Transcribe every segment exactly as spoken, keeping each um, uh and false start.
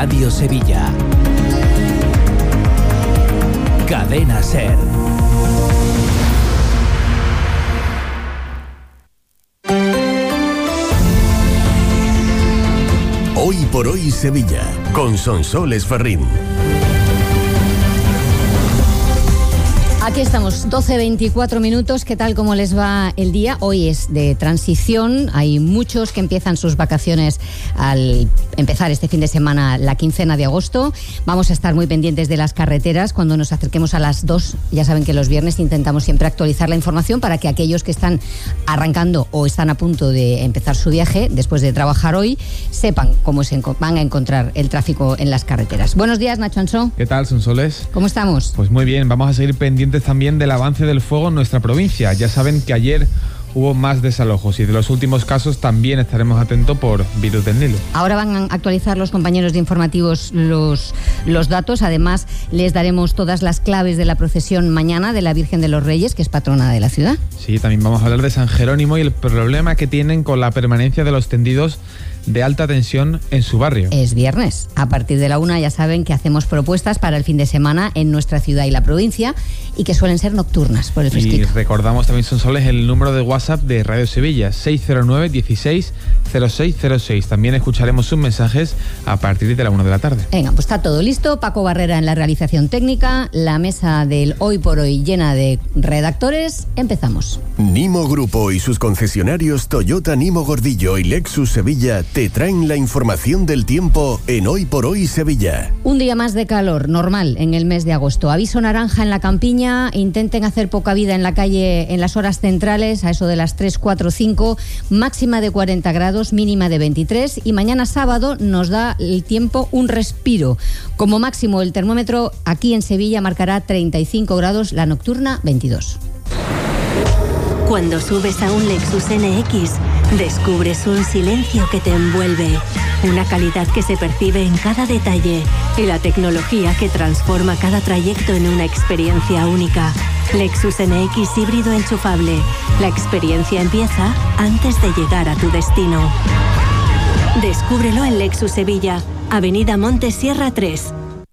Radio Sevilla. Cadena SER. Hoy por hoy Sevilla, con Sonsoles Ferrín. Aquí estamos, doce veinticuatro minutos. ¿Qué tal? ¿Cómo les va el día? Hoy es de transición. Hay muchos que empiezan sus vacaciones al empezar este fin de semana, la quincena de agosto. Vamos a estar muy pendientes de las carreteras cuando nos acerquemos a las dos. Ya saben que los viernes intentamos siempre actualizar la información para que aquellos que están arrancando o están a punto de empezar su viaje después de trabajar hoy sepan cómo se van a encontrar el tráfico en las carreteras. Buenos días, Nacho Ansó. ¿Qué tal, Sonsoles? ¿Cómo estamos? Pues muy bien, vamos a seguir pendientes también del avance del fuego en nuestra provincia. Ya saben que ayer hubo más desalojos y de los últimos casos también estaremos atentos por virus del Nilo. Ahora van a actualizar los compañeros de informativos los, los datos. Además, les daremos todas las claves de la procesión mañana de la Virgen de los Reyes, que es patrona de la ciudad. Sí, también vamos a hablar de San Jerónimo y el problema que tienen con la permanencia de los tendidos de alta tensión en su barrio. Es viernes. A partir de la una ya saben que hacemos propuestas para el fin de semana en nuestra ciudad y la provincia y que suelen ser nocturnas por el fresquito. Y recordamos también, Sonsoles, el número de WhatsApp de Radio Sevilla, seis cero nueve, dieciséis, cero seis cero seis. También escucharemos sus mensajes a partir de la una de la tarde. Venga, pues está todo listo. Paco Barrera en la realización técnica, la mesa del Hoy por Hoy llena de redactores. Empezamos. Nimo Grupo y sus concesionarios Toyota Nimo Gordillo y Lexus Sevilla te traen la información del tiempo en Hoy por Hoy Sevilla. Un día más de calor, normal, en el mes de agosto. Aviso naranja en la campiña. Intenten hacer poca vida en la calle en las horas centrales, a eso de las tres, cuatro, cinco. Máxima de cuarenta grados, mínima de veintitrés. Y mañana sábado nos da el tiempo un respiro. Como máximo, el termómetro aquí en Sevilla marcará treinta y cinco grados, la nocturna veintidós. Cuando subes a un Lexus N X, descubres un silencio que te envuelve, una calidad que se percibe en cada detalle y la tecnología que transforma cada trayecto en una experiencia única. Lexus N X híbrido enchufable. La experiencia empieza antes de llegar a tu destino. Descúbrelo en Lexus Sevilla, Avenida Montes Sierra tres.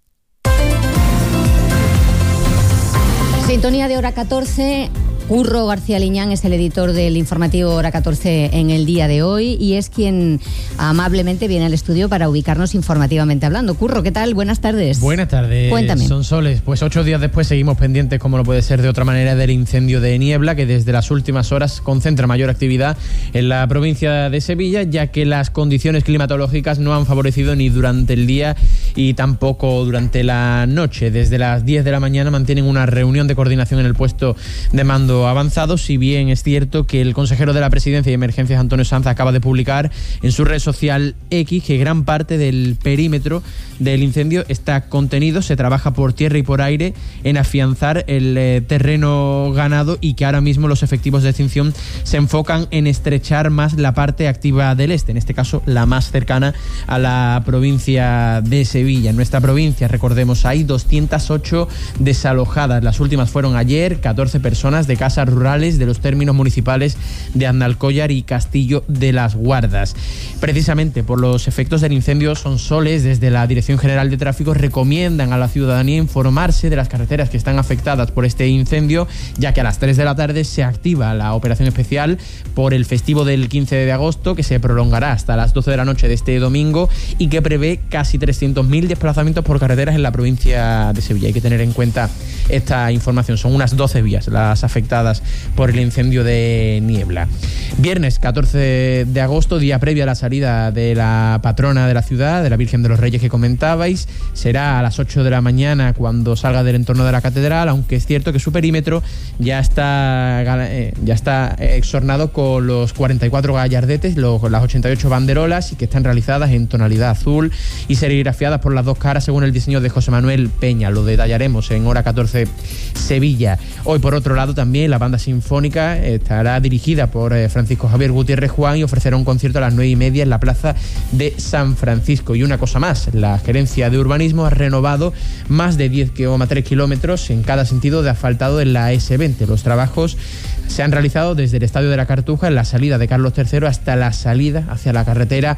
Sintonía de hora catorce. Curro García Liñán es el editor del informativo Hora catorce en el día de hoy y es quien amablemente viene al estudio para ubicarnos informativamente hablando. Curro, ¿qué tal? Buenas tardes. Buenas tardes. Cuéntame. Sonsoles, pues ocho días después seguimos pendientes, como no puede ser de otra manera, del incendio de Niebla, que desde las últimas horas concentra mayor actividad en la provincia de Sevilla, ya que las condiciones climatológicas no han favorecido ni durante el día y tampoco durante la noche. Desde las diez de la mañana mantienen una reunión de coordinación en el puesto de mando avanzado, si bien es cierto que el consejero de la Presidencia y Emergencias, Antonio Sanz, acaba de publicar en su red social X que gran parte del perímetro del incendio está contenido. Se trabaja por tierra y por aire en afianzar el eh, terreno ganado y que ahora mismo los efectivos de extinción se enfocan en estrechar más la parte activa del este, en este caso la más cercana a la provincia de Sevilla. En nuestra provincia, recordemos, hay doscientas ocho desalojadas. Las últimas fueron ayer, catorce personas de casas rurales de los términos municipales de Aznalcóllar y Castillo de las Guardas. Precisamente por los efectos del incendio, Sonsoles, desde la Dirección General de Tráfico, recomiendan a la ciudadanía informarse de las carreteras que están afectadas por este incendio, ya que a las tres de la tarde se activa la operación especial por el festivo del quince de agosto, que se prolongará hasta las doce de la noche de este domingo y que prevé casi trescientos mil desplazamientos por carreteras en la provincia de Sevilla. Hay que tener en cuenta esta información. Son unas doce vías las afectadas por el incendio de Niebla. Viernes catorce de agosto, día previo a la salida de la patrona de la ciudad, de la Virgen de los Reyes que comentabais. Será a las ocho de la mañana cuando salga del entorno de la catedral, aunque es cierto que su perímetro ya está, eh, ya está exornado con los cuarenta y cuatro gallardetes, los, las ochenta y ocho banderolas, y que están realizadas en tonalidad azul y serigrafiadas por las dos caras según el diseño de José Manuel Peña. Lo detallaremos en Hora catorce Sevilla. Hoy, por otro lado, también la banda sinfónica estará dirigida por eh, Francisco Javier Gutiérrez Juan y ofrecerá un concierto a las nueve y media en la plaza de San Francisco. Y una cosa más, la Gerencia de Urbanismo ha renovado más de diez coma tres kilómetros en cada sentido de asfaltado en la ese veinte. Los trabajos se han realizado desde el Estadio de la Cartuja, en la salida de Carlos tercero, hasta la salida hacia la carretera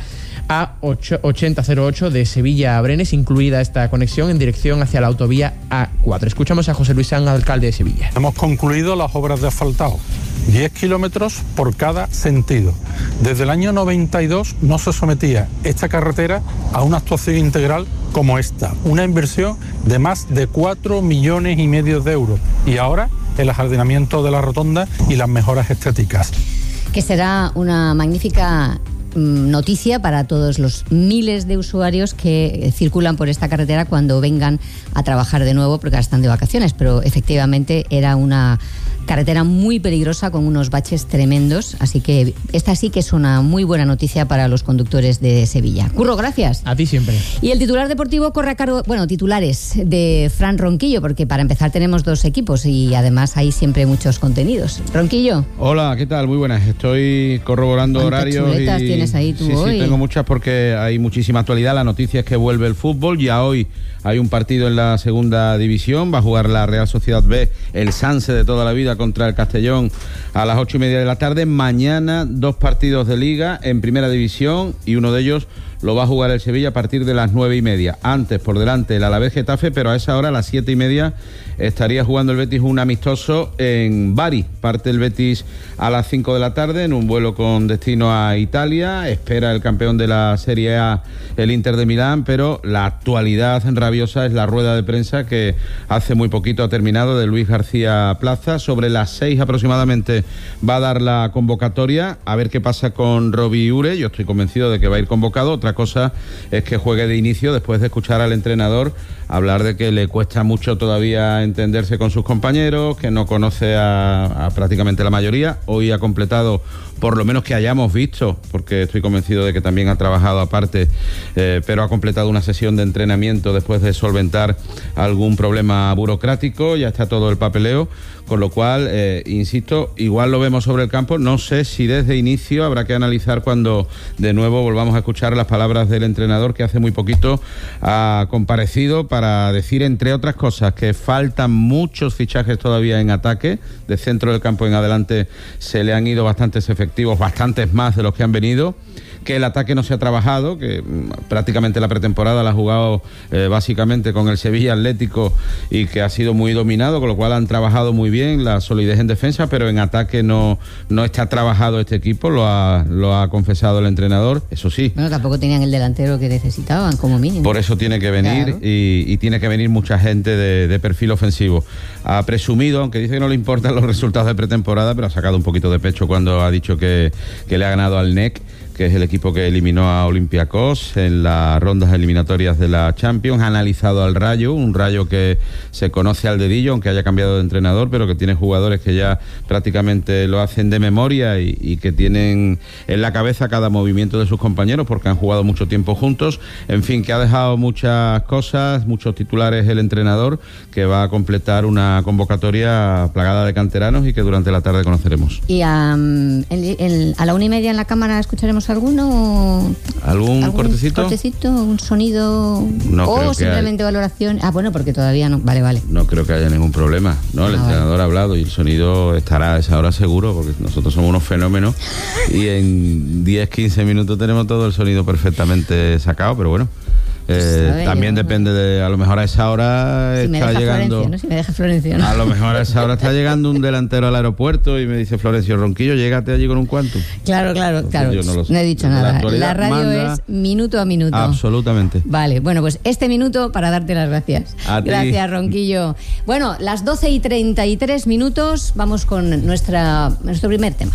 A ochenta cero ocho de Sevilla a Brenes, incluida esta conexión en dirección hacia la autovía A cuatro. Escuchamos a José Luis Sanz, alcalde de Sevilla. Hemos concluido las obras de asfaltado, diez kilómetros por cada sentido. Desde el año noventa y dos no se sometía esta carretera a una actuación integral como esta, una inversión de más de cuatro millones y medio de euros, y ahora el ajardinamiento de la rotonda y las mejoras estéticas. Que será una magnífica noticia para todos los miles de usuarios que circulan por esta carretera cuando vengan a trabajar de nuevo, porque ahora están de vacaciones, pero efectivamente era una carretera muy peligrosa con unos baches tremendos, así que esta sí que es una muy buena noticia para los conductores de Sevilla. Curro, gracias. A ti siempre. Y el titular deportivo corre a cargo, bueno, titulares de Fran Ronquillo, porque para empezar tenemos dos equipos y además hay siempre muchos contenidos. Ronquillo. Hola, ¿qué tal? Muy buenas. Estoy corroborando horarios. ¿Cuántas chuletas y... tienes ahí tú sí, hoy? Sí, tengo muchas porque hay muchísima actualidad. La noticia es que vuelve el fútbol. Ya hoy hay un partido en la segunda división. Va a jugar la Real Sociedad B, el Sanse de toda la vida, contra el Castellón a las ocho y media de la tarde. Mañana dos partidos de Liga en primera división y uno de ellos lo va a jugar el Sevilla a partir de las nueve y media. Antes, por delante, el Alavés Getafe, pero a esa hora, a las siete y media, estaría jugando el Betis un amistoso en Bari. Parte el Betis a las cinco de la tarde en un vuelo con destino a Italia. Espera el campeón de la Serie A, el Inter de Milán, pero la actualidad rabiosa es la rueda de prensa que hace muy poquito ha terminado de Luis García Plaza. Sobre las seis aproximadamente va a dar la convocatoria, a ver qué pasa con Robbie Ure. Yo estoy convencido de que va a ir convocado. Otra cosa es que juegue de inicio después de escuchar al entrenador hablar de que le cuesta mucho todavía entenderse con sus compañeros, que no conoce a, a prácticamente la mayoría. Hoy ha completado, por lo menos que hayamos visto, porque estoy convencido de que también ha trabajado aparte, eh, pero ha completado una sesión de entrenamiento después de solventar algún problema burocrático. Ya está todo el papeleo, con lo cual, eh, insisto, igual lo vemos sobre el campo. No sé si desde inicio, habrá que analizar cuando de nuevo volvamos a escuchar las palabras del entrenador, que hace muy poquito ha comparecido para decir, entre otras cosas, que faltan muchos fichajes todavía en ataque. De centro del campo en adelante se le han ido bastantes efectivos, bastantes más de los que han venido. Que el ataque no se ha trabajado, que prácticamente la pretemporada la ha jugado eh, básicamente con el Sevilla Atlético y que ha sido muy dominado, con lo cual han trabajado muy bien la solidez en defensa, pero en ataque no, no está trabajado este equipo, lo ha, lo ha confesado el entrenador, eso sí. Bueno, tampoco tenían el delantero que necesitaban, como mínimo. Por eso tiene que venir, claro. y, y tiene que venir mucha gente de, de perfil ofensivo. Ha presumido, aunque dice que no le importan los resultados de pretemporada, pero ha sacado un poquito de pecho cuando ha dicho que, que le ha ganado al N E C, que es el equipo que eliminó a Olympiacos en las rondas eliminatorias de la Champions. Ha analizado al Rayo, un Rayo que se conoce al dedillo, aunque haya cambiado de entrenador, pero que tiene jugadores que ya prácticamente lo hacen de memoria y, y que tienen en la cabeza cada movimiento de sus compañeros, porque han jugado mucho tiempo juntos. En fin, que ha dejado muchas cosas, muchos titulares el entrenador, que va a completar una convocatoria plagada de canteranos y que durante la tarde conoceremos. ¿Y um, el, el, a la una y media en la cámara escucharemos alguno? ¿Algún, ¿Algún cortecito? cortecito? ¿Un sonido? No ¿O creo simplemente que hay... valoración? Ah, bueno, porque todavía no. Vale, vale. No creo que haya ningún problema, ¿no? El ah, entrenador vale. ha hablado y el sonido estará a esa hora seguro, porque nosotros somos unos fenómenos y en diez, quince minutos tenemos todo el sonido perfectamente sacado, pero bueno. Eh, ver, también yo, depende de, a lo mejor a esa hora si está llegando Florencio, ¿no? Si me deja Florencio, ¿no? A lo mejor a esa hora está llegando un delantero al aeropuerto y me dice Florencio Ronquillo, llégate allí con un Quantum. Claro, claro, Entonces, claro, yo no, lo sé. no he dicho nada. La, la radio manda... es minuto a minuto. Absolutamente. Vale, bueno, pues este minuto para darte las gracias. A ti. Gracias, Ronquillo. Bueno, las doce y treinta y tres minutos, vamos con nuestra nuestro primer tema.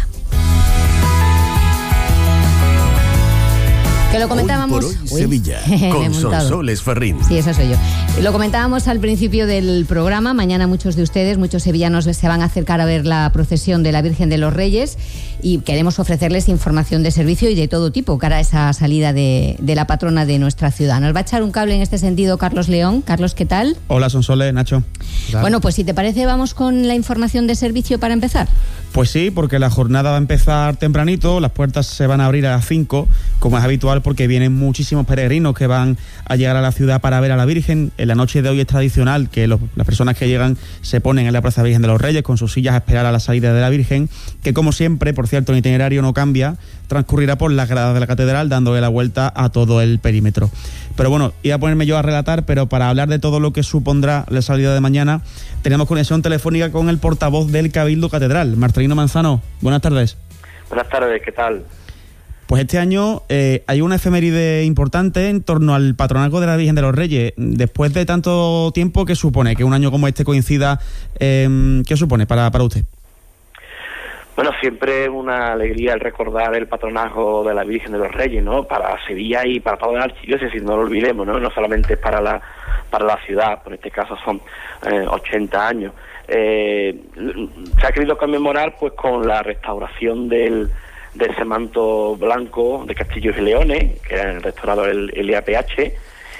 Que lo comentábamos. Hoy por hoy, Uy, Sevilla, con Sonsoles Ferrín. Sí, esa soy yo. Lo comentábamos al principio del programa. Mañana muchos de ustedes, muchos sevillanos, se van a acercar a ver la procesión de la Virgen de los Reyes y queremos ofrecerles información de servicio y de todo tipo cara a esa salida de, de la patrona de nuestra ciudad. Nos va a echar un cable en este sentido Carlos León. Carlos, ¿qué tal? Hola, Sonsoles, Nacho. Bueno, pues si te parece, vamos con la información de servicio para empezar. Pues sí, porque la jornada va a empezar tempranito, las puertas se van a abrir a las cinco, como es habitual, porque vienen muchísimos peregrinos que van a llegar a la ciudad para ver a la Virgen. En la noche de hoy es tradicional que los, las personas que llegan se ponen en la Plaza Virgen de los Reyes con sus sillas a esperar a la salida de la Virgen, que como siempre, por cierto, el itinerario no cambia, transcurrirá por las gradas de la catedral dándole la vuelta a todo el perímetro. Pero bueno, iba a ponerme yo a relatar, pero para hablar de todo lo que supondrá la salida de mañana, tenemos conexión telefónica con el portavoz del Cabildo Catedral, Marcelino Manzano. Buenas tardes. Buenas tardes, ¿qué tal? Pues este año eh, hay una efeméride importante en torno al patronato de la Virgen de los Reyes. Después de tanto tiempo, ¿qué supone que un año como este coincida? Eh, ¿Qué supone para, para usted? Bueno, siempre es una alegría el recordar el patronazgo de la Virgen de los Reyes, ¿no? Para Sevilla y para toda la archidiócesis, no lo olvidemos, ¿no? No solamente para la para la ciudad, por este caso son eh, ochenta años. Eh, se ha querido conmemorar pues con la restauración del, de ese manto blanco de Castillos y Leones, que ha restaurado el, el I A P H,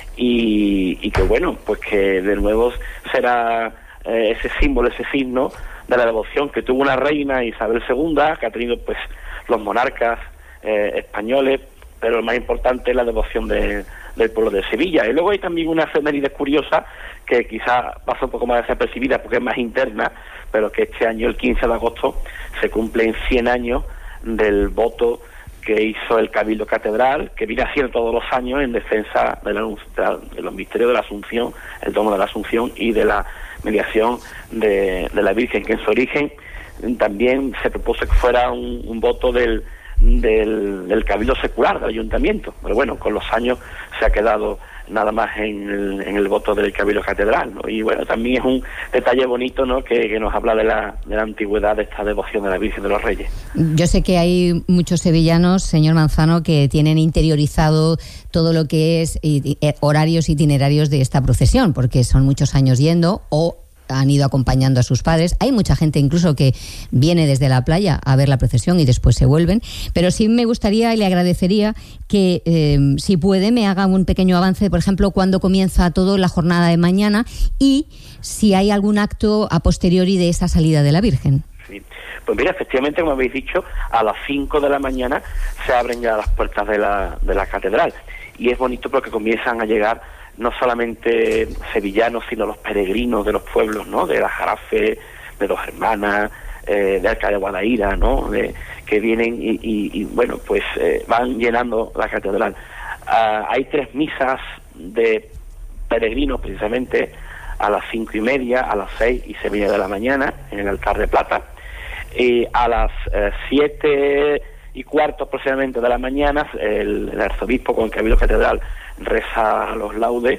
y, y que bueno, pues que de nuevo será eh, ese símbolo, ese signo de la devoción que tuvo una reina, Isabel segunda, que ha tenido pues los monarcas eh, españoles, pero lo más importante es la devoción de, del pueblo de Sevilla. Y luego hay también una efeméride curiosa que quizá pasa un poco más desapercibida porque es más interna, pero que este año, el quince de agosto, se cumplen cien años del voto que hizo el Cabildo Catedral, que viene haciendo todos los años en defensa de, la, de los misterios de la Asunción, el domo de la Asunción y de la mediación de, de la Virgen, que en su origen también se propuso que fuera un, un voto del, del, del Cabildo Secular, del Ayuntamiento, pero bueno, con los años se ha quedado nada más en el, en el voto del Cabildo Catedral, ¿no? Y bueno, también es un detalle bonito, ¿no?, que, que nos habla de la, de la antigüedad de esta devoción de la Virgen de los Reyes. Yo sé que hay muchos sevillanos, señor Manzano, que tienen interiorizado todo lo que es y, y, horarios itinerarios de esta procesión, porque son muchos años yendo o han ido acompañando a sus padres. Hay mucha gente incluso que viene desde la playa a ver la procesión y después se vuelven, pero sí me gustaría y le agradecería que, eh, si puede, me haga un pequeño avance, por ejemplo, cuándo comienza todo la jornada de mañana y si hay algún acto a posteriori de esa salida de la Virgen. Sí. Pues mira, efectivamente, como habéis dicho, a las cinco de la mañana se abren ya las puertas de la, de la catedral, y es bonito porque comienzan a llegar no solamente sevillanos, sino los peregrinos de los pueblos, ¿no?, de la Jarafe, de Dos Hermanas, eh, de Alcalá de Guadaira, ¿no?, de, que vienen y, y, y bueno, pues eh, van llenando la catedral. Uh, hay tres misas de peregrinos, precisamente, a las cinco y media, a las seis y semilla de la mañana, en el altar de plata, y a las eh, siete y cuarto aproximadamente de la mañana, el, el arzobispo con el Cabildo Catedral reza los laudes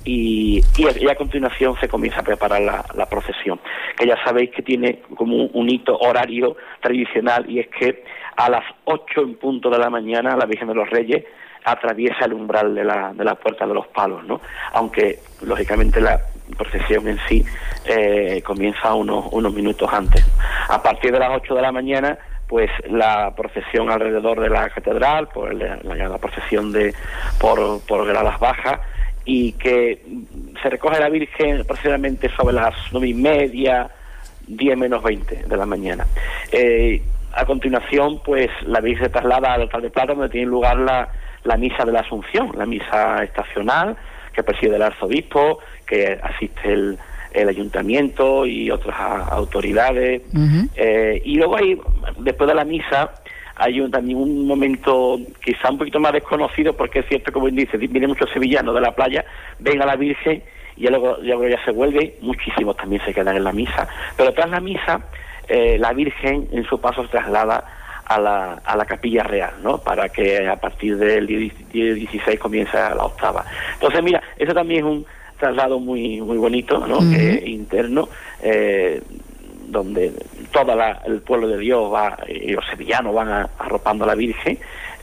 y, y, y a continuación se comienza a preparar la, la procesión, que ya sabéis que tiene como un, un hito horario tradicional, y es que a las ocho en punto de la mañana la Virgen de los Reyes atraviesa el umbral de la, de la Puerta de los Palos, ¿no? Aunque lógicamente la procesión en sí eh, comienza unos, unos minutos antes. A partir de las ocho de la mañana, pues la procesión alrededor de la catedral, por la, la, la procesión de por, por gradas bajas, y que se recoge la Virgen aproximadamente sobre las nueve y media, diez menos veinte de la mañana. Eh, a continuación, pues la Virgen se traslada al altar de plata, donde tiene lugar la, la misa de la Asunción, la misa estacional que preside el arzobispo, que asiste el el ayuntamiento y otras a, autoridades. Uh-huh. eh, y luego hay, después de la misa, hay un, también un momento quizá un poquito más desconocido, porque es cierto, como dice, vienen muchos sevillanos de la playa, ven a la Virgen y luego, luego ya se vuelve, muchísimos también se quedan en la misa, pero tras la misa eh, la Virgen en su paso se traslada a la, a la capilla real, ¿no?, para que a partir del día dieciséis comience la octava. Entonces mira, eso también es un traslado muy muy bonito, ¿no?, uh-huh. eh, interno, eh, donde todo la, el pueblo de Dios va, y los sevillanos van a, arropando a la Virgen,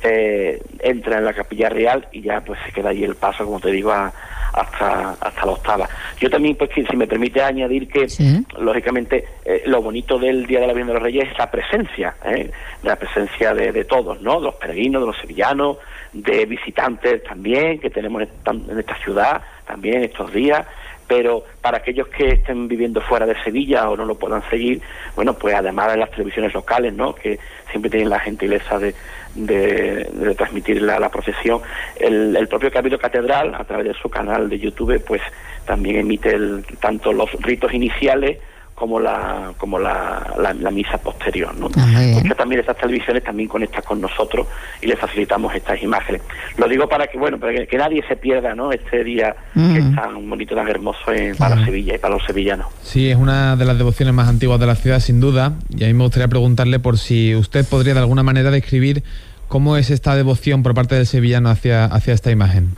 eh, entra en la capilla real y ya pues se queda ahí el paso, como te digo, a, hasta hasta la octava. Yo también, pues, si me permite añadir que, ¿sí?, lógicamente, eh, lo bonito del Día de la Virgen de los Reyes es la presencia, ¿eh? la presencia de, de todos, ¿no?, de los peregrinos, de los sevillanos, de visitantes también, que tenemos en esta, en esta ciudad, también estos días, Pero para aquellos que estén viviendo fuera de Sevilla o no lo puedan seguir, bueno, pues además de las televisiones locales, ¿no?, que siempre tienen la gentileza de, de, de transmitir la, la procesión, el, el propio Cabildo Catedral, a través de su canal de YouTube, pues también emite el, tanto los ritos iniciales como la como la, la, la misa posterior, ¿no? Porque también estas televisiones también conectan con nosotros y les facilitamos estas imágenes. Lo digo para que, bueno, para que, que nadie se pierda, ¿no?, este día mm. que es tan bonito, tan hermoso en, para claro. Sevilla y para los sevillanos. Sí, es una de las devociones más antiguas de la ciudad, sin duda, y a mí me gustaría preguntarle por si usted podría de alguna manera describir cómo es esta devoción por parte del sevillano hacia, hacia esta imagen.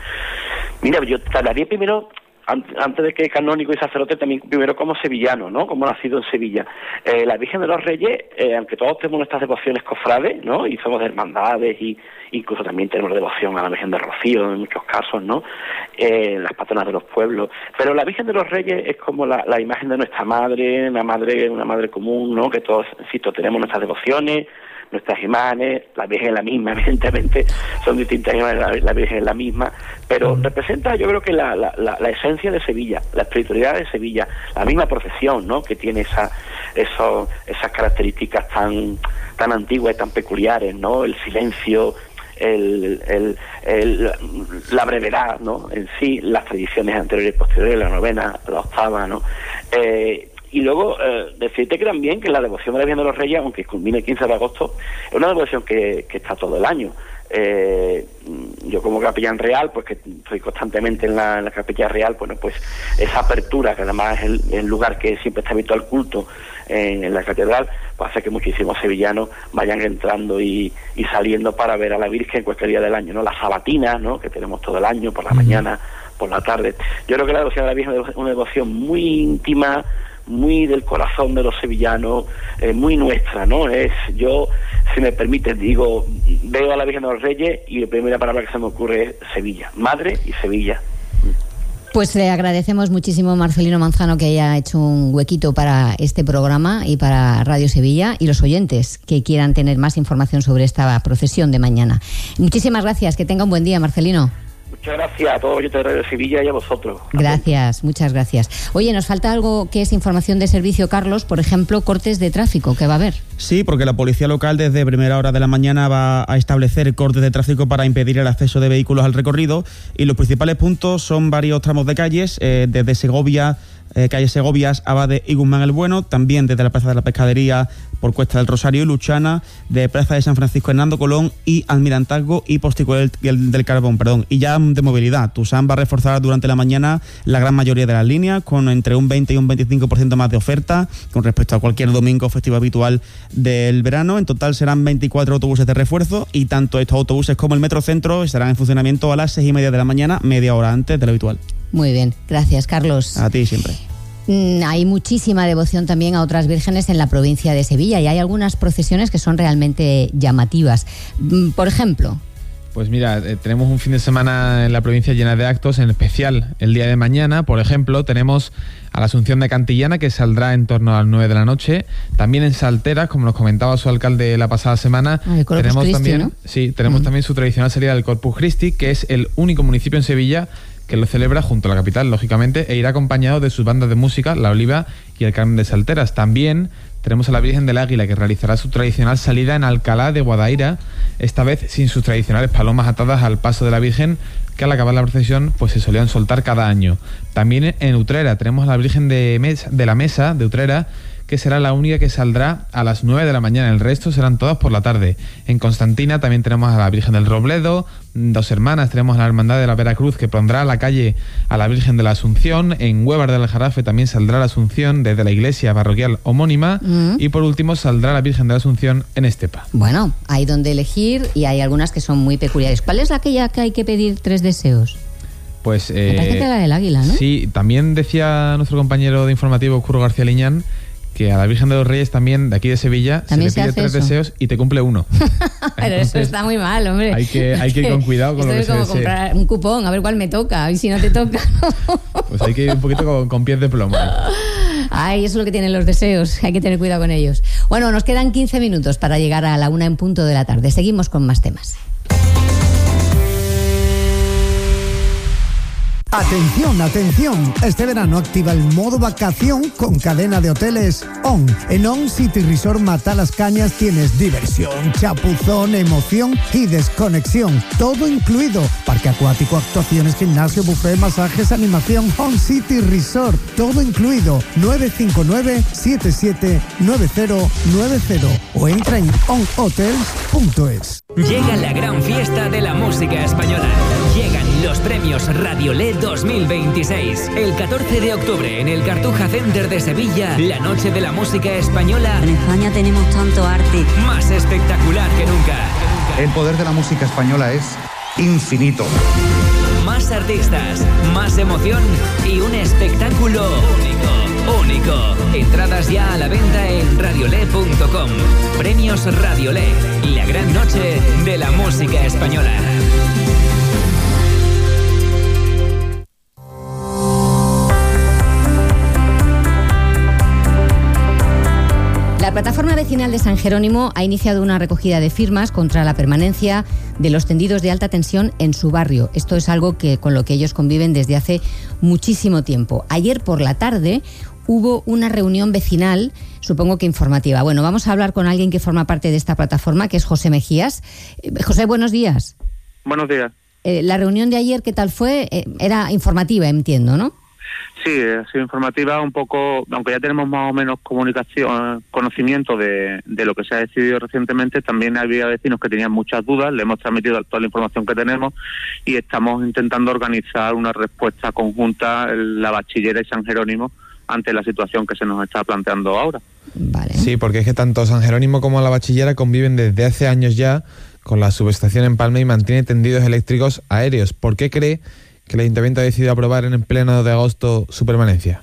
Mira, yo hablaría primero, antes de que canónico y sacerdote, también primero como sevillano, ¿no?, como nacido en Sevilla. Eh, la Virgen de los Reyes, eh, aunque todos tenemos nuestras devociones cofrades, ¿no?, y somos de hermandades, y incluso también tenemos devoción a la Virgen de Rocío en muchos casos, ¿no?, eh, las patronas de los pueblos, pero la Virgen de los Reyes es como la, la imagen de nuestra madre, una madre, una madre común, ¿no?, que todos, insisto, tenemos nuestras devociones, nuestras imágenes, la Virgen es la misma, evidentemente, son distintas imágenes, la, la Virgen es la misma, pero mm. representa, yo creo que la, la, la, la esencia de Sevilla, la espiritualidad de Sevilla, la misma procesión, ¿no?, que tiene esa, eso, esas características tan, tan antiguas y tan peculiares, ¿no?, el silencio, el, el, el, la brevedad, ¿no?, en sí, las tradiciones anteriores y posteriores, la novena, la octava, ¿no?, eh, y luego eh, decirte que también que la devoción de la Virgen de los Reyes, aunque culmine el quince de agosto, es una devoción que, que está todo el año. Eh, yo como capellán real, pues que estoy constantemente en la, en la capilla real, bueno, pues esa apertura, que además es el, el lugar que siempre está abierto al culto en, en la catedral, pues hace que muchísimos sevillanos vayan entrando y, y saliendo para ver a la Virgen cualquier día del año, ¿no? Las sabatinas, ¿no?, que tenemos todo el año, por la mañana, por la tarde. Yo creo que la devoción de la Virgen es una devoción muy íntima, muy del corazón de los sevillanos, eh, muy nuestra, ¿no? Es, yo, si me permite, digo, veo a la Virgen de los Reyes y la primera palabra que se me ocurre es Sevilla, madre y Sevilla. Pues le agradecemos muchísimo, Marcelino Manzano, que haya hecho un huequito para este programa y para Radio Sevilla, y los oyentes que quieran tener más información sobre esta procesión de mañana. Muchísimas gracias, que tenga un buen día, Marcelino. Muchas gracias a todos los oyentes de Radio Sevilla y a vosotros. Gracias, muchas gracias. Oye, nos falta algo que es información de servicio, Carlos, por ejemplo, cortes de tráfico, ¿qué va a haber? Sí, porque la policía local desde primera hora de la mañana va a establecer cortes de tráfico para impedir el acceso de vehículos al recorrido, y los principales puntos son varios tramos de calles, eh, desde Segovia, eh, calle Segovias, Abade y Guzmán el Bueno, también desde la Plaza de la Pescadería por Cuesta del Rosario y Luchana, de Plaza de San Francisco Hernando Colón y Almirantazgo y Postigo del, del Carbón, perdón. Y ya de movilidad, Tusam va a reforzar durante la mañana la gran mayoría de las líneas, con entre un veinte y un veinticinco por ciento más de oferta con respecto a cualquier domingo festivo habitual del verano. En total serán veinticuatro autobuses de refuerzo, y tanto estos autobuses como el Metrocentro estarán en funcionamiento a las seis y media de la mañana, media hora antes de lo habitual. Muy bien, gracias, Carlos. A ti siempre. Hay muchísima devoción también a otras vírgenes en la provincia de Sevilla, y hay algunas procesiones que son realmente llamativas. Por ejemplo... Pues mira, eh, tenemos un fin de semana en la provincia llena de actos, en especial el día de mañana. Por ejemplo, tenemos a la Asunción de Cantillana, que saldrá en torno a las nueve de la noche. También en Salteras, como nos comentaba su alcalde la pasada semana, ah, tenemos Christi, también, ¿no? sí, tenemos uh-huh. también su tradicional salida del Corpus Christi, que es el único municipio en Sevilla que lo celebra junto a la capital, lógicamente, e irá acompañado de sus bandas de música, La Oliva y el Carmen de Salteras. También tenemos a la Virgen del Águila, que realizará su tradicional salida en Alcalá de Guadaira, esta vez sin sus tradicionales palomas atadas al paso de la Virgen, que al acabar la procesión pues se solían soltar cada año. También en Utrera tenemos a la Virgen de, Mesa, de la Mesa de Utrera, que será la única que saldrá a las nueve de la mañana. El resto serán todas por la tarde. En Constantina también tenemos a la Virgen del Robledo, Dos Hermanas, tenemos a la Hermandad de la Veracruz, que pondrá a la calle a la Virgen de la Asunción. En Huévar del Aljarafe también saldrá la Asunción desde la iglesia parroquial homónima. Mm. Y por último saldrá la Virgen de la Asunción en Estepa. Bueno, hay donde elegir y hay algunas que son muy peculiares. ¿Cuál es aquella que hay que pedir tres deseos? Pues, eh, me parece que era la del Águila, ¿no? Sí, también decía nuestro compañero de informativo, Curro García Liñán, que a la Virgen de los Reyes también, de aquí de Sevilla, se le pide tres eso? deseos y te cumple uno. Pero entonces, eso está muy mal, hombre. Hay que, hay que ir con cuidado con lo que se desee. Esto es como comprar un cupón, a ver cuál me toca, y si no te toca... Pues hay que ir un poquito con, con pies de plomo. Ay, eso es lo que tienen los deseos, hay que tener cuidado con ellos. Bueno, nos quedan quince minutos para llegar a la una en punto de la tarde. Seguimos con más temas. Atención, atención. Este verano activa el modo vacación con cadena de hoteles ON. En ON City Resort Matalascañas tienes diversión, chapuzón, emoción y desconexión. Todo incluido. Parque acuático, actuaciones, gimnasio, buffet, masajes, animación. ON City Resort. Todo incluido. nueve cinco nueve, siete siete nueve cero nueve cero o entra en on hotels punto es. Llega la gran fiesta de la música española. Llegan los premios Radiolé dos mil veintiséis. El catorce de octubre en el Cartuja Center de Sevilla, la noche de la música española. En España tenemos tanto arte. Más espectacular que nunca. El poder de la música española es infinito. Más artistas, más emoción y un espectáculo único, único. Entradas ya a la venta en radiolé punto com. Premios Radiolé, la gran noche de la música española. La plataforma vecinal de San Jerónimo ha iniciado una recogida de firmas contra la permanencia de los tendidos de alta tensión en su barrio. Esto es algo que, con lo que ellos conviven desde hace muchísimo tiempo. Ayer por la tarde hubo una reunión vecinal, supongo que informativa. Bueno, vamos a hablar con alguien que forma parte de esta plataforma, que es José Mejías. Eh, José, buenos días. Buenos días. Eh, la reunión de ayer, ¿qué tal fue? Eh, era informativa, entiendo, ¿no? Sí, ha sido informativa un poco, aunque ya tenemos más o menos comunicación, conocimiento de, de lo que se ha decidido recientemente. También había vecinos que tenían muchas dudas, le hemos transmitido toda la información que tenemos y estamos intentando organizar una respuesta conjunta en la Bachillera y San Jerónimo ante la situación que se nos está planteando ahora. Vale. Sí, porque es que tanto San Jerónimo como la Bachillera conviven desde hace años ya con la subestación en Palma y mantiene tendidos eléctricos aéreos. ¿Por qué cree que el Ayuntamiento ha decidido aprobar en el pleno de agosto su permanencia?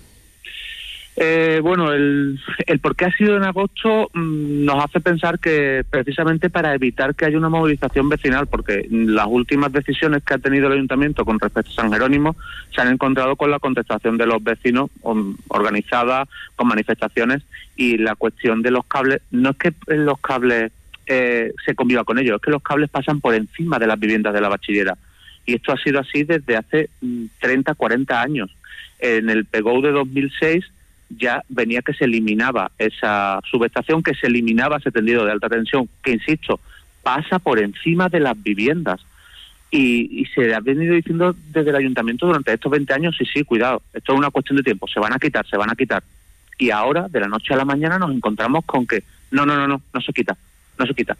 Eh, bueno, el, el por qué ha sido en agosto mmm, nos hace pensar que precisamente para evitar que haya una movilización vecinal, porque las últimas decisiones que ha tenido el Ayuntamiento con respecto a San Jerónimo se han encontrado con la contestación de los vecinos um, organizada, con manifestaciones, y la cuestión de los cables, no es que los cables eh, se conviva con ellos, es que los cables pasan por encima de las viviendas de la Bachillera. Y esto ha sido así desde hace treinta, cuarenta años. En el P G O de dos mil seis ya venía que se eliminaba esa subestación, que se eliminaba ese tendido de alta tensión, que, insisto, pasa por encima de las viviendas. Y, y se ha venido diciendo desde el Ayuntamiento durante estos veinte años, sí, sí, cuidado, esto es una cuestión de tiempo, se van a quitar, se van a quitar. Y ahora, de la noche a la mañana, nos encontramos con que, no, no, no, no, no se quita, no se quita.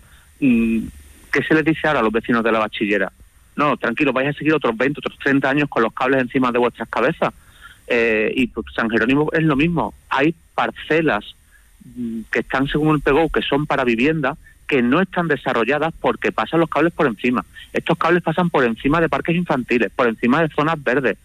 ¿Qué se les dice ahora a los vecinos de la Bachillera? No, tranquilo, vais a seguir otros veinte, otros treinta años con los cables encima de vuestras cabezas. Eh, y pues, San Jerónimo es lo mismo. Hay parcelas mmm, que están según el P G O, que son para vivienda, que no están desarrolladas porque pasan los cables por encima. Estos cables pasan por encima de parques infantiles, por encima de zonas verdes.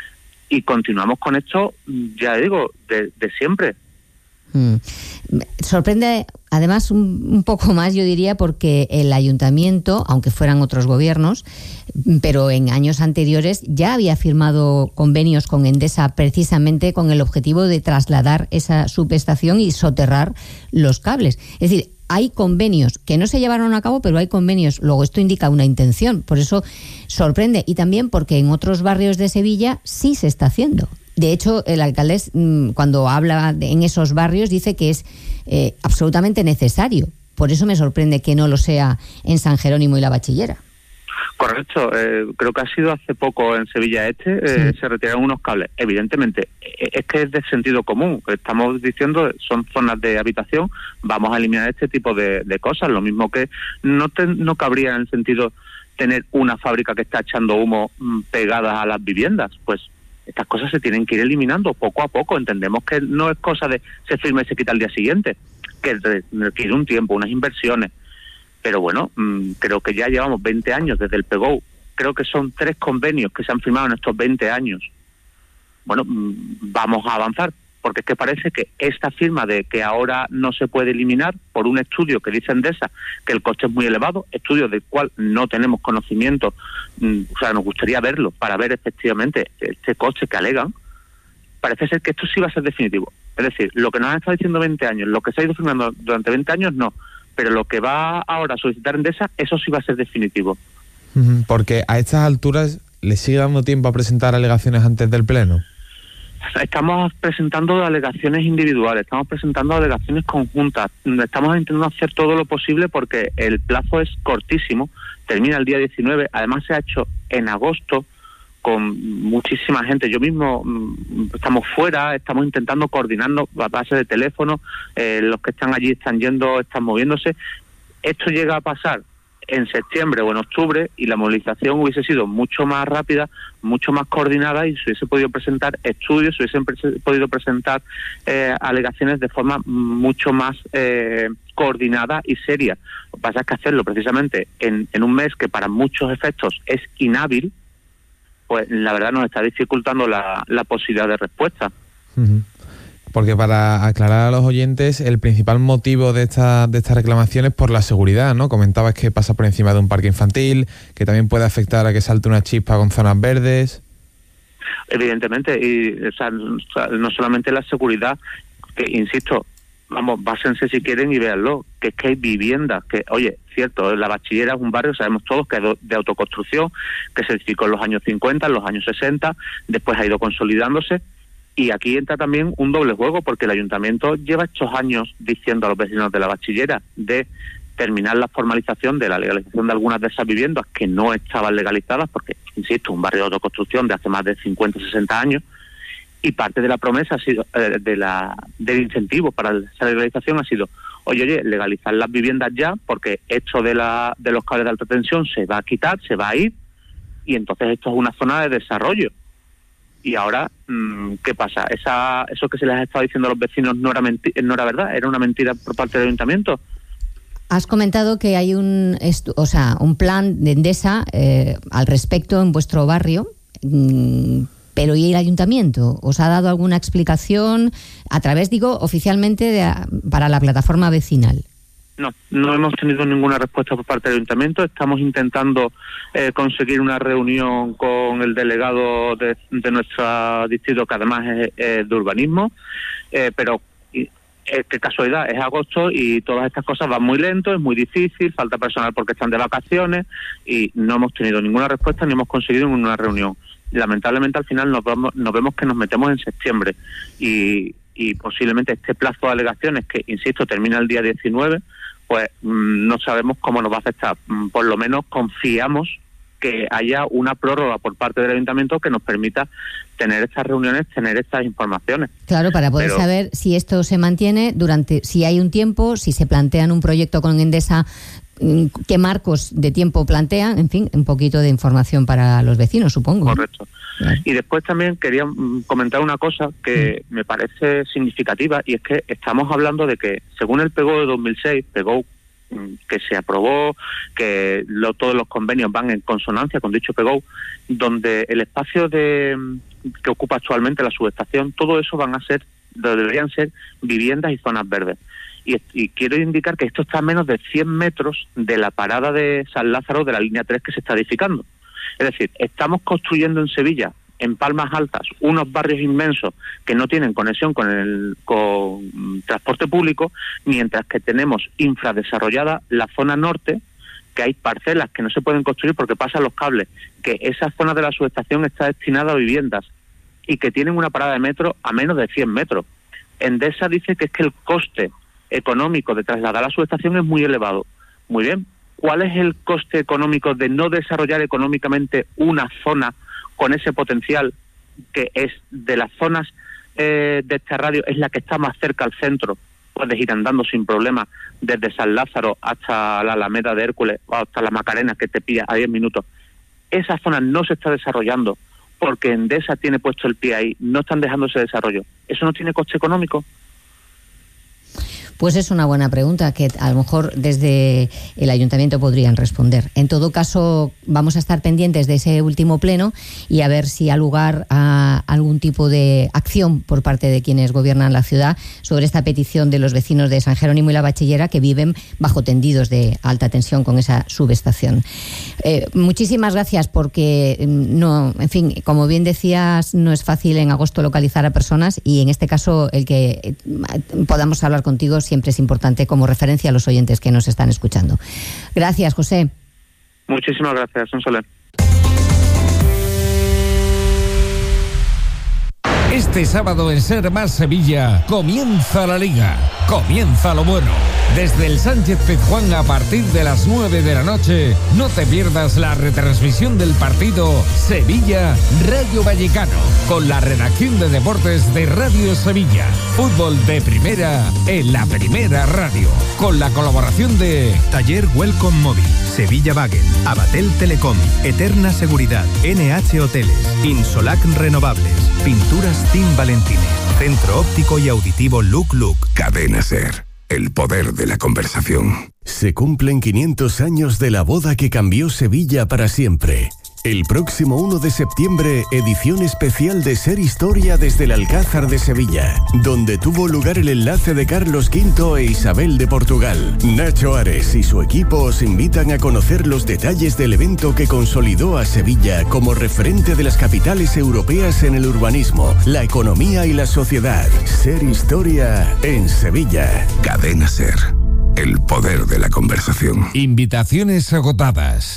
Y continuamos con esto, ya digo, de, de siempre. Mm. Sorprende además un, un poco más, yo diría, porque el Ayuntamiento, aunque fueran otros gobiernos, pero en años anteriores ya había firmado convenios con Endesa precisamente con el objetivo de trasladar esa subestación y soterrar los cables. Es decir, hay convenios que no se llevaron a cabo, pero hay convenios. Luego esto indica una intención, por eso sorprende. Y también porque en otros barrios de Sevilla sí se está haciendo. De hecho, el alcalde, cuando habla de, en esos barrios, dice que es eh, absolutamente necesario. Por eso me sorprende que no lo sea en San Jerónimo y la Bachillera. Correcto. Eh, creo que ha sido hace poco en Sevilla Este, eh, sí. Se retiraron unos cables. Evidentemente, es que es de sentido común. Estamos diciendo, son zonas de habitación, vamos a eliminar este tipo de, de cosas. Lo mismo que no, te, no cabría en el sentido tener una fábrica que está echando humo mmm, pegadas a las viviendas. Pues estas cosas se tienen que ir eliminando poco a poco. Entendemos que no es cosa de se firma y se quita al día siguiente, que requiere un tiempo, unas inversiones. Pero bueno, mmm, creo que ya llevamos veinte años desde el P G O. Creo que son tres convenios que se han firmado en estos veinte años. Bueno, mmm, vamos a avanzar, porque es que parece que esta firma de que ahora no se puede eliminar por un estudio que dice Endesa que el coste es muy elevado, estudio del cual no tenemos conocimiento, mmm, o sea, nos gustaría verlo para ver efectivamente este coste que alegan. Parece ser que esto sí va a ser definitivo. Es decir, lo que nos han estado diciendo veinte años, lo que se ha ido firmando durante veinte años, no. Pero lo que va ahora a solicitar Endesa, eso sí va a ser definitivo. Porque a estas alturas ¿le sigue dando tiempo a presentar alegaciones antes del Pleno? Estamos presentando alegaciones individuales, estamos presentando alegaciones conjuntas, estamos intentando hacer todo lo posible porque el plazo es cortísimo, termina el día diecinueve, además se ha hecho en agosto con muchísima gente. Yo mismo mmm, estamos fuera, estamos intentando coordinarnos a base de teléfono, eh, los que están allí están yendo, están moviéndose. Esto llega a pasar en septiembre o en octubre y la movilización hubiese sido mucho más rápida, mucho más coordinada y se hubiese podido presentar estudios, se hubiesen pre- podido presentar eh, alegaciones de forma mucho más eh, coordinada y seria. Lo que pasa es que hacerlo precisamente en, en un mes que para muchos efectos es inhábil, pues la verdad nos está dificultando la, la posibilidad de respuesta. Uh-huh. Porque para aclarar a los oyentes, el principal motivo de esta de esta reclamación es por la seguridad, ¿no? Comentabas que pasa por encima de un parque infantil, que también puede afectar a que salte una chispa con zonas verdes. Evidentemente, y o sea, no solamente la seguridad, que insisto, vamos, básense si quieren y véanlo, que es que hay viviendas, que, oye, cierto, la Bachillera es un barrio, sabemos todos, que es de autoconstrucción, que se edificó en los años cincuenta, en los años sesenta, después ha ido consolidándose. Y aquí entra también un doble juego, porque el ayuntamiento lleva estos años diciendo a los vecinos de la Bachillera de terminar la formalización de la legalización de algunas de esas viviendas que no estaban legalizadas, porque, insisto, un barrio de autoconstrucción de hace más de cincuenta, sesenta años, y parte de la promesa ha sido, eh, de la del incentivo para esa legalización ha sido, oye, oye, legalizar las viviendas ya, porque esto de, la, de los cables de alta tensión se va a quitar, se va a ir, y entonces esto es una zona de desarrollo. Y ahora, ¿qué pasa? Esa, eso que se les ha estado diciendo a los vecinos no era, menti- no era verdad, era una mentira por parte del ayuntamiento. Has comentado que hay un, estu- o sea, un plan de Endesa eh, al respecto en vuestro barrio, mmm, pero ¿y el ayuntamiento? ¿Os ha dado alguna explicación a través, digo, oficialmente de, para la plataforma vecinal? No, no hemos tenido ninguna respuesta por parte del ayuntamiento. Estamos intentando eh, conseguir una reunión con el delegado de, de nuestro distrito, que además es, es de urbanismo, eh, pero y, eh, qué casualidad, es agosto y todas estas cosas van muy lento, es muy difícil, falta personal porque están de vacaciones y no hemos tenido ninguna respuesta ni hemos conseguido ninguna reunión. Lamentablemente al final nos, vamos, nos vemos que nos metemos en septiembre y, y posiblemente este plazo de alegaciones, que insisto termina el día diecinueve, pues mmm, no sabemos cómo nos va a afectar. Por lo menos confiamos que haya una prórroga por parte del ayuntamiento que nos permita tener estas reuniones, tener estas informaciones. Claro, para poder Pero, saber si esto se mantiene durante, si hay un tiempo, si se plantean un proyecto con Endesa, qué marcos de tiempo plantean, en fin, un poquito de información para los vecinos, supongo. Correcto. Claro. Y después también quería comentar una cosa que mm. me parece significativa, y es que estamos hablando de que, según el PEGO de dos mil seis, PEGO que se aprobó, que lo, todos los convenios van en consonancia con dicho PEGO, donde el espacio de que ocupa actualmente la subestación, todo eso van a ser, deberían ser viviendas y zonas verdes. Y, y quiero indicar que esto está a menos de cien metros de la parada de San Lázaro de la línea tres que se está edificando. Es decir, estamos construyendo en Sevilla, en Palmas Altas, unos barrios inmensos que no tienen conexión con el con transporte público, mientras que tenemos infradesarrollada la zona norte, que hay parcelas que no se pueden construir porque pasan los cables, que esa zona de la subestación está destinada a viviendas y que tienen una parada de metro a menos de cien metros. Endesa dice que es que el coste económico de trasladar a la subestación es muy elevado. Muy bien, ¿cuál es el coste económico de no desarrollar económicamente una zona con ese potencial, que es de las zonas eh, de este radio, es la que está más cerca al centro? Puedes ir andando sin problema desde San Lázaro hasta la Alameda de Hércules o hasta la Macarena, que te pilla a diez minutos. Esa zona no se está desarrollando porque Endesa tiene puesto el pie ahí, no están dejando ese desarrollo. ¿Eso no tiene coste económico? Pues es una buena pregunta que a lo mejor desde el ayuntamiento podrían responder. En todo caso, vamos a estar pendientes de ese último pleno y a ver si ha lugar a algún tipo de acción por parte de quienes gobiernan la ciudad sobre esta petición de los vecinos de San Jerónimo y la Bachillera, que viven bajo tendidos de alta tensión con esa subestación. Eh, muchísimas gracias, porque no, en fin, como bien decías, no es fácil en agosto localizar a personas, y en este caso el que podamos hablar contigo siempre es importante como referencia a los oyentes que nos están escuchando. Gracias, José. Muchísimas gracias, un soler. Este sábado en Ser Más Sevilla comienza la Liga, comienza lo bueno. Desde el Sánchez Pizjuán a partir de las nueve de la noche, no te pierdas la retransmisión del partido Sevilla-Rayo Vallecano, con la redacción de deportes de Radio Sevilla. Fútbol de primera en la Primera Radio, con la colaboración de Taller Welcome Móvil, Sevilla Wagen, Abatel Telecom, Eterna Seguridad, N H Hoteles, Insolac Renovables, Pinturas Team Valentines, Centro Óptico y Auditivo Look Look. Cadena Ser. El poder de la conversación. Se cumplen quinientos años de la boda que cambió Sevilla para siempre. El próximo uno de septiembre, edición especial de Ser Historia desde el Alcázar de Sevilla, donde tuvo lugar el enlace de Carlos quinto e Isabel de Portugal. Nacho Ares y su equipo os invitan a conocer los detalles del evento que consolidó a Sevilla como referente de las capitales europeas en el urbanismo, la economía y la sociedad. Ser Historia en Sevilla. Cadena Ser. El poder de la conversación. Invitaciones agotadas.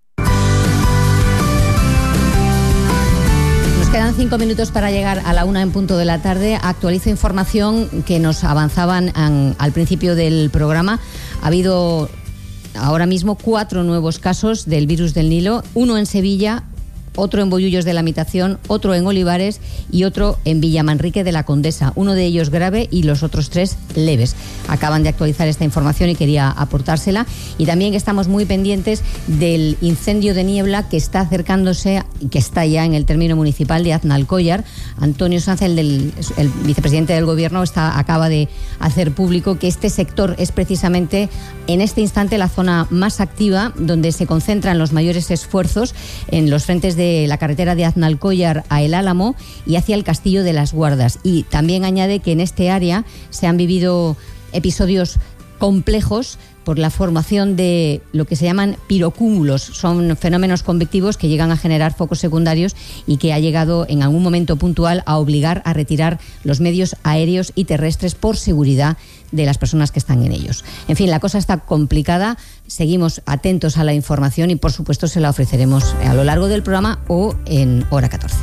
Quedan cinco minutos para llegar a la una en punto de la tarde. Actualizo información que nos avanzaban an, al principio del programa. Ha habido ahora mismo cuatro nuevos casos del virus del Nilo, uno en Sevilla, otro en Bollullos de la Mitación, otro en Olivares y otro en Villamanrique de la Condesa. Uno de ellos grave y los otros tres leves. Acaban de actualizar esta información y quería aportársela. Y también estamos muy pendientes del incendio de niebla que está acercándose, que está ya en el término municipal de Aznalcóllar. Antonio Sanz, el, del, el vicepresidente del Gobierno, está, acaba de hacer público que este sector es precisamente en este instante la zona más activa, donde se concentran los mayores esfuerzos en los frentes de de la carretera de Aznalcóllar a El Álamo y hacia el Castillo de las Guardas. Y también añade que en este área se han vivido episodios complejos por la formación de lo que se llaman pirocúmulos. Son fenómenos convectivos que llegan a generar focos secundarios y que ha llegado en algún momento puntual a obligar a retirar los medios aéreos y terrestres por seguridad de las personas que están en ellos. En fin, la cosa está complicada. Seguimos atentos a la información y, por supuesto, se la ofreceremos a lo largo del programa o en hora catorce.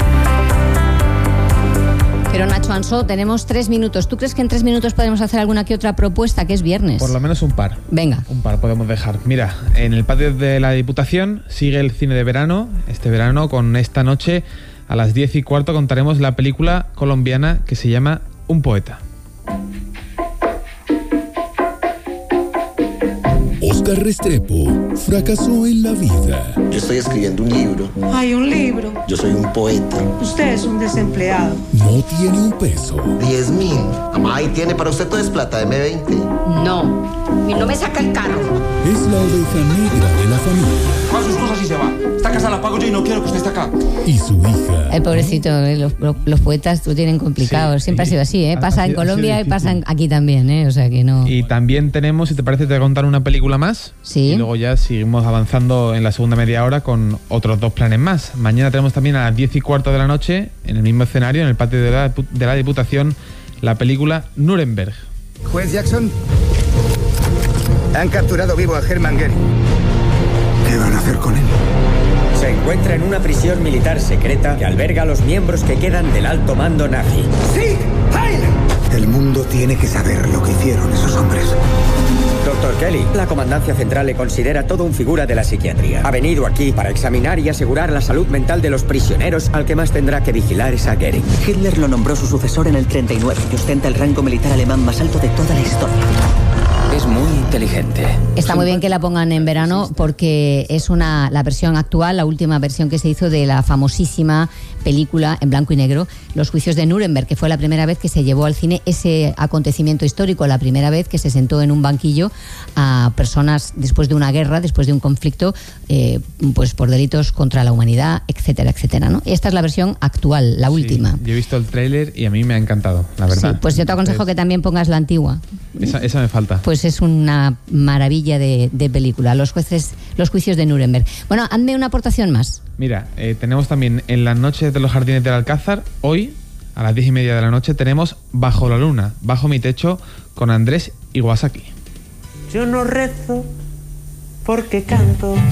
Pero Nacho Ansó, tenemos tres minutos. ¿Tú crees que en tres minutos podemos hacer alguna que otra propuesta, que es viernes? Por lo menos un par. Venga. Un par podemos dejar. Mira, en el patio de la Diputación sigue el cine de verano. Este verano, con esta noche, a las diez y cuarto, contaremos la película colombiana que se llama Un poeta. Óscar Restrepo fracasó en la vida. Yo estoy escribiendo un libro. Hay un libro. Yo soy un poeta. Usted es un desempleado. No tiene un peso. Diez mil. Mamá, ¿y tiene para usted todo es plata? Deme veinte. No. Y no me saca el carro. Es la oveja negra de la familia. Coja sus cosas y se va. Esta casa la pago yo y no quiero que usted esté acá. Y su hija. El pobrecito, eh, los, los poetas lo tienen complicado. Sí, siempre ha sido así, ¿eh? Pasa en Colombia y pasa aquí también, ¿eh? O sea que no. Y también tenemos, si te parece, te voy a contar una película más. Sí. Y luego ya seguimos avanzando en la segunda media hora con otros dos planes más. Mañana tenemos también a las diez y cuarto de la noche, en el mismo escenario, en el patio de la, de la Diputación, la película Nuremberg. Juez Jackson, han capturado vivo a Hermann Goering. ¿Qué van a hacer con él? Se encuentra en una prisión militar secreta que alberga a los miembros que quedan del alto mando nazi. ¡Sí! ¡Heil! El mundo tiene que saber lo que hicieron esos hombres. Doctor Kelly, la Comandancia Central le considera todo un figura de la psiquiatría. Ha venido aquí para examinar y asegurar la salud mental de los prisioneros. Al que más tendrá que vigilar es a Goering. Hitler lo nombró su sucesor en el treinta y nueve y ostenta el rango militar alemán más alto de toda la historia. Es muy inteligente. Está muy bien que la pongan en verano porque es una la versión actual, la última versión que se hizo de la famosísima película en blanco y negro, Los juicios de Nuremberg, que fue la primera vez que se llevó al cine ese acontecimiento histórico, la primera vez que se sentó en un banquillo a personas después de una guerra, después de un conflicto, eh, pues por delitos contra la humanidad, etcétera, etcétera, ¿no? Esta es la versión actual, la última. Sí, yo he visto el tráiler y a mí me ha encantado, la verdad. Sí, pues yo te aconsejo que también pongas la antigua. Esa, esa me falta. Pues es una maravilla de, de película, los jueces, los juicios de Nuremberg. Bueno, hazme una aportación más. Mira, eh, tenemos también en las noches de los jardines del Alcázar, hoy, a las diez y media de la noche, tenemos Bajo la Luna, Bajo mi techo, con Andrés Iwasaki. Yo no rezo porque canto.